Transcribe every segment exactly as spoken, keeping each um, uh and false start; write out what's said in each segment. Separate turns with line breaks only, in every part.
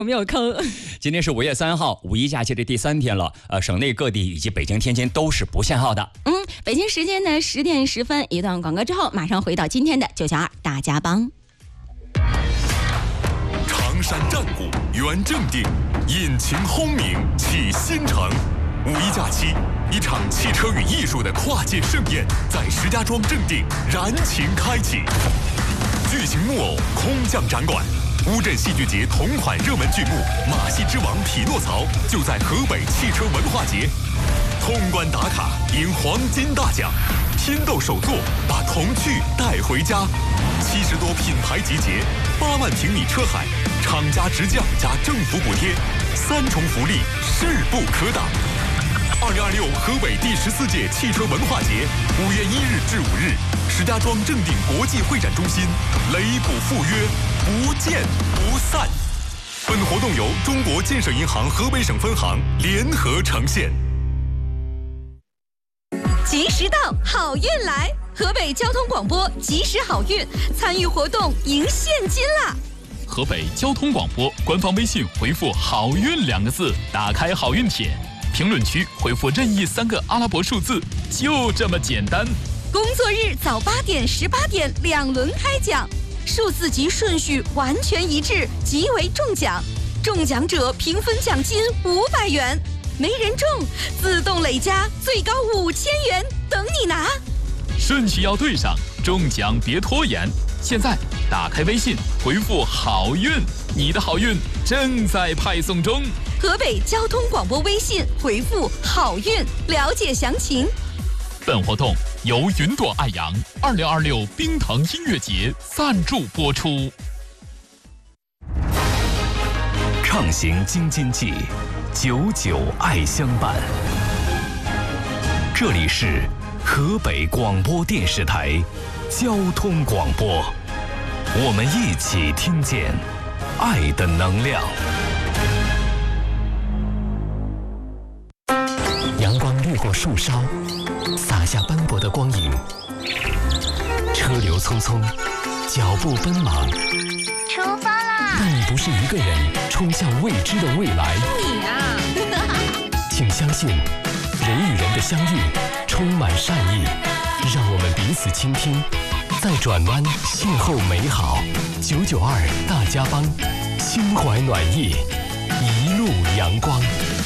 我没有坑。
今天是五月三号，五一假期的第三天了。呃，省内各地以及北京、天津都是不限号的。
嗯，北京时间呢十点十分，一段广告之后，马上回到今天的九九二大家帮。
常山战鼓原正定，引擎轰鸣启新城。五一假期，一场汽车与艺术的跨界盛宴在石家庄正定燃情开启。巨型木偶空降展馆，乌镇戏剧节同款热门剧目《马戏之王匹诺曹》就在河北汽车文化节。通关打卡赢黄金大奖，拼斗手作把童趣带回家。七十多品牌集结，八万平米车海，厂家直降加政府补贴，三重福利势不可挡。二零二六河北第十四届汽车文化节，五月一日至五日，石家庄正定国际会展中心，雷补赴约，不见不散。本活动由中国建设银行河北省分行联合呈现。
及时到，好运来！河北交通广播及时好运，参与活动赢现金啦！
河北交通广播官方微信回复“好运”两个字，打开好运帖，评论区回复任意三个阿拉伯数字，就这么简单。
工作日早八点、十八点两轮开奖，数字及顺序完全一致，即为中奖。中奖者平分奖金五百元。没人中，自动累加最高五千元，等你拿。
顺序要对上，中奖别拖延。现在打开微信，回复“好运”，你的好运正在派送中。
河北交通广播微信回复“好运”，了解详情。
本活动由云朵爱扬二零二六冰腾音乐节赞助播出。
畅行京津冀，久久爱相伴。这里是河北广播电视台交通广播，我们一起听见爱的能量。阳光掠过树梢，洒下斑驳的光影。车流匆匆，脚步奔忙。
出发啦！
但你不是一个人冲向未知的未来。
你啊，
请相信，人与人的相遇充满善意，让我们彼此倾听，在转弯邂逅美好。九九二大家帮，心怀暖意，一路阳光。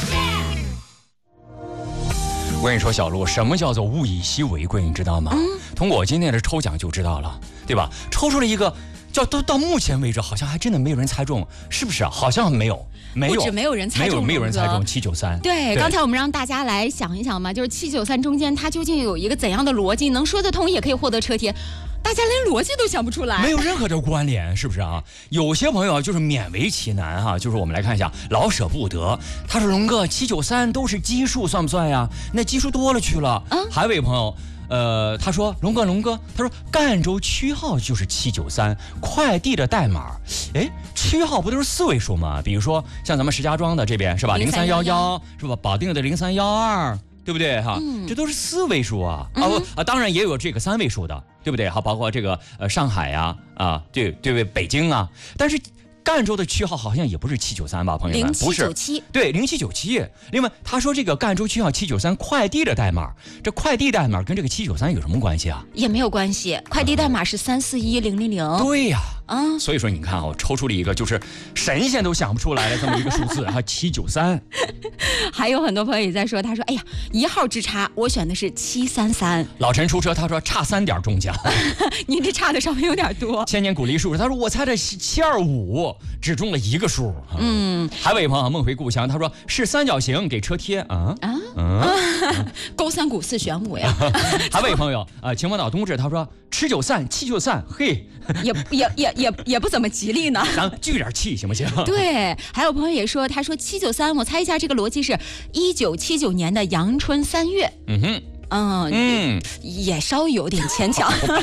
我跟你说，小鹿，什么叫做物以稀为贵，你知道吗？嗯、通过我今天的抽奖就知道了，对吧？抽出了一个叫到到目前为止，好像还真的没有人猜中，是不是啊？好像没有。没有，
不止没有人猜中，
没有没有人猜中七九三。
对，刚才我们让大家来想一想嘛，就是七九三中间它究竟有一个怎样的逻辑，能说得通也可以获得车贴，大家连逻辑都想不出来，
没有任何的关联，是不是啊？有些朋友就是勉为其难哈、啊，就是我们来看一下，老舍不得，他说龙哥七九三都是奇数，算不算呀？那奇数多了去了。嗯，还有一位朋友。呃，他说龙哥龙哥，他说赣州区号就是七九三，快递的代码，哎，区号不都是四位数吗？比如说像咱们石家庄的这边是吧，零三幺幺是吧，保定的零三幺二，对不对哈？嗯、这都是四位数啊、嗯、啊啊，当然也有这个三位数的，对不对？好，包括这个呃上海呀 啊, 啊，对对不对？北京啊，但是。赣州的区号好像也不是七九三吧，朋友们，不是
零七九七，
对，零七九七。另外，他说这个赣州区号七九三快递的代码，这快递代码跟这个七九三有什么关系啊？
也没有关系，快递代码是三四一零零零。
对呀、啊，啊，所以说你看啊，我抽出了一个就是神仙都想不出来的这么一个数字，哈，七九三。
还有很多朋友也在说，他说，哎呀，一号之差，我选的是七三三。
老陈出车，他说差三点中奖，
您这差的稍微有点多。
千年古梨树，他说我猜的是七二五，只中了一个数。嗯，还有一位朋友梦回故乡，他说是三角形给车贴啊啊
嗯，高三股四选五呀。
还有一位朋友啊、呃，秦皇岛冬至，他说吃就散，气就散，嘿，
也也也也也不怎么吉利呢。
咱聚点气行不行？
对，还有朋友也说，他说七九三，我猜一下这个逻辑是一九七九年的阳春三月。嗯哼，嗯嗯，也稍微有点牵强。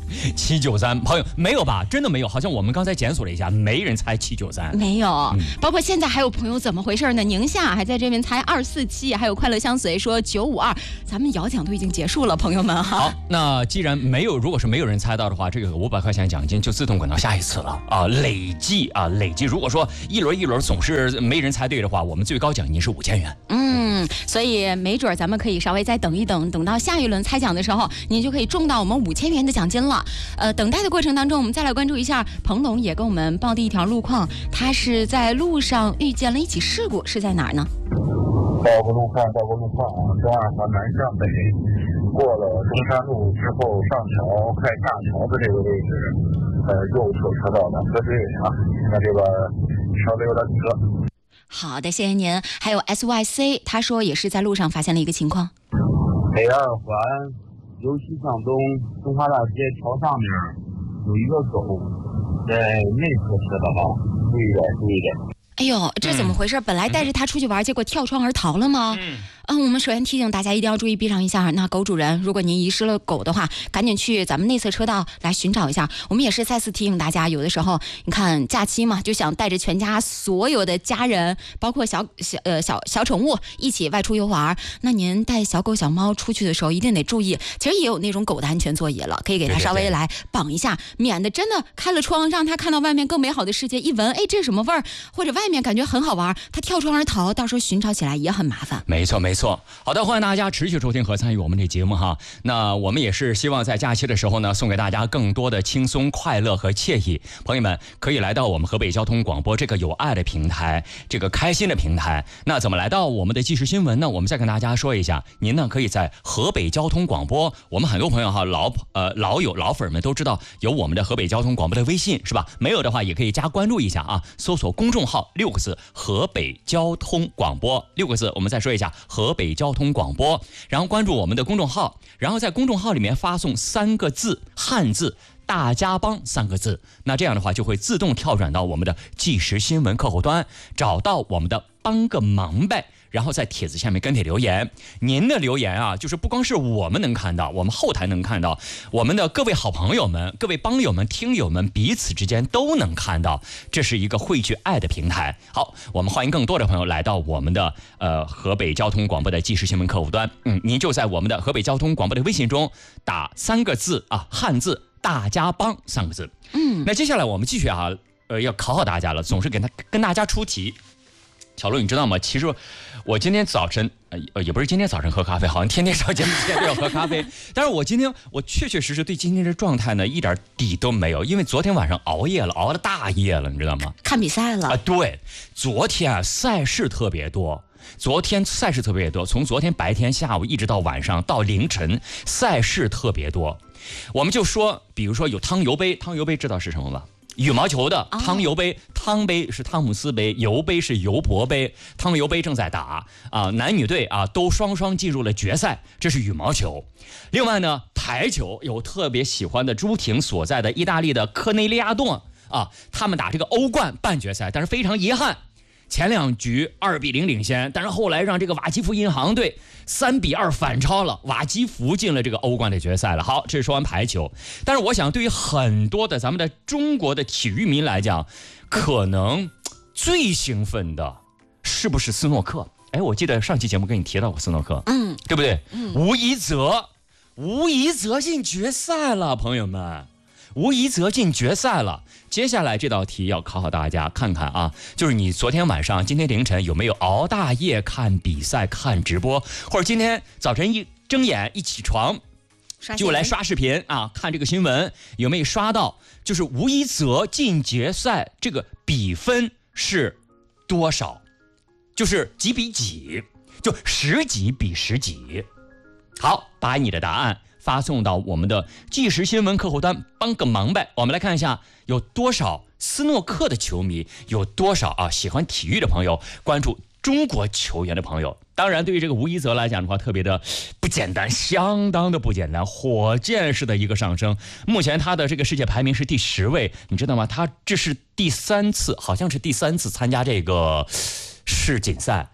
七九三，朋友没有吧？真的没有，好像我们刚才检索了一下，没人猜七九三，
没有、嗯。包括现在还有朋友怎么回事呢？宁夏还在这边猜二四七，还有快乐相随说九五二，咱们摇奖都已经结束了，朋友们哈。
好，那既然没有，如果是没有人猜到的话，这个五百块钱奖金就自动滚到下一次了啊，累计啊累计。如果说一轮一轮总是没人猜对的话，我们最高奖金是五千元。
嗯，所以没准咱们可以稍微再等一等，等到下一轮猜奖的时候，您就可以中到我们五千元的奖金了。呃，等待的过程当中，我们再来关注一下彭龙也跟我们报的一条路况，他是在路上遇见了一起事故，是在哪儿呢？
报个路况，报个路况啊！东二环南向北，过了中山路之后上桥，快下桥的这个位置，呃，右侧车道两车队啊，那这个稍微有点挤车。
好的，谢谢您。还有 S Y C， 他说也是在路上发现了一个情况。
北二环由西向东，中华大街桥上面有一个狗在内侧车道，注意点，注意点。
哎呦，这怎么回事？嗯、本来带着它出去玩，结果跳窗而逃了吗？嗯。嗯，我们首先提醒大家一定要注意闭上一下。那狗主人，如果您遗失了狗的话，赶紧去咱们内侧车道来寻找一下。我们也是再次提醒大家，有的时候你看假期嘛，就想带着全家所有的家人，包括小小呃小小宠物一起外出游玩。那您带小狗小猫出去的时候，一定得注意。其实也有那种狗的安全座椅了，可以给它稍微来绑一下，对对对，免得真的开了窗，让它看到外面更美好的世界，一闻，哎，这是什么味儿？或者外面感觉很好玩，它跳窗而逃，到时候寻找起来也很麻烦。
没错，没错。错，好的，欢迎大家持续收听和参与我们这节目哈。那我们也是希望在假期的时候呢，送给大家更多的轻松、快乐和惬意。朋友们可以来到我们河北交通广播这个有爱的平台，这个开心的平台。那怎么来到我们的即时新闻呢？我们再跟大家说一下，您呢可以在河北交通广播，我们很多朋友哈老呃老友老粉们都知道有我们的河北交通广播的微信是吧？没有的话也可以加关注一下啊，搜索公众号六个字河北交通广播六个字，我们再说一下河北交通广播，然后关注我们的公众号，然后在公众号里面发送三个字汉字大家帮三个字，那这样的话就会自动跳转到我们的即时新闻客户端，找到我们的帮个忙呗，然后在帖子下面跟帖留言。您的留言啊，就是不光是我们能看到，我们后台能看到，我们的各位好朋友们、各位帮友们、听友们彼此之间都能看到，这是一个汇聚爱的平台。好，我们欢迎更多的朋友来到我们的呃河北交通广播的即时新闻客户端。嗯，您就在我们的河北交通广播的微信中打三个字啊，汉字大家帮三个字。嗯，那接下来我们继续啊，呃，要考考大家了，总是给他跟大家出题。小璐，你知道吗？其实我今天早晨，呃，也不是今天早晨喝咖啡，好像天天上节目之前都要喝咖啡。但是我今天，我确确实实对今天的状态呢，一点底都没有，因为昨天晚上熬夜了，熬了大夜了，你知道吗？
看比赛了啊？
对，昨天啊，赛事特别多。昨天赛事特别多，从昨天白天下午一直到晚上到凌晨，赛事特别多。我们就说，比如说有汤尤杯，汤尤杯知道是什么吗？羽毛球的汤尤杯，汤杯是汤姆斯杯，尤杯是尤伯杯，汤尤杯正在打啊，男女队啊都双双进入了决赛，这是羽毛球。另外呢，排球有特别喜欢的朱婷所在的意大利的科内利亚顿啊，他们打这个欧冠半决赛，但是非常遗憾。前两局二比零领先，但是后来让这个瓦基弗银行队三比二反超了，瓦基弗进了这个欧冠的决赛了。好，这是说完排球，但是我想对于很多的咱们的中国的体育迷来讲，可能最兴奋的是不是斯诺克？哎，我记得上期节目跟你提到过斯诺克，嗯，对不对？嗯，吴一泽，吴一泽进决赛了，朋友们。吴一泽进决赛了，接下来这道题要考考大家，看看啊，就是你昨天晚上、今天凌晨有没有熬大夜看比赛、看直播，或者今天早晨一睁眼一起床就来刷视频啊，看这个新闻，有没有刷到？就是吴一泽进决赛这个比分是多少？就是几比几？就十几比十几。好，把你的答案发送到我们的即时新闻客户端，帮个忙呗。我们来看一下有多少斯诺克的球迷，有多少啊喜欢体育的朋友，关注中国球员的朋友。当然对于这个吴一泽来讲的话，特别的不简单，相当的不简单，火箭式的一个上升。目前他的这个世界排名是第十位，你知道吗？他这是第三次，好像是第三次参加这个世锦赛。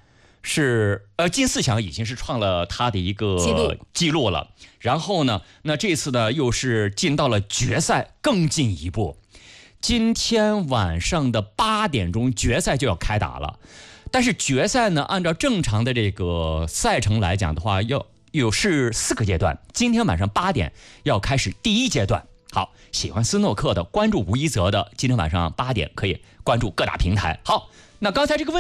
是呃进四强已经是创了他的一个
记录
记录了。然后呢，那这次呢又是进到了决赛，更进一步。今天晚上的八点钟，决赛就要开打了。但是决赛呢，按照正常的这个赛程来讲的话，要有是四个阶段。今天晚上八点要开始第一阶段。好，喜欢斯诺克的，关注吴一泽的，今天晚上八点可以关注各大平台。好，那刚才这个问